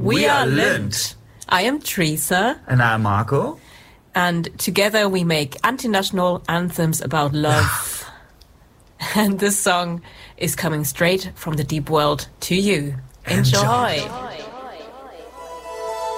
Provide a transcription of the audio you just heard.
We are Lind. I am Teresa. And I'm Marco. And together we make anti-national anthems about love. And this song is coming straight from the deep world to you. Enjoy.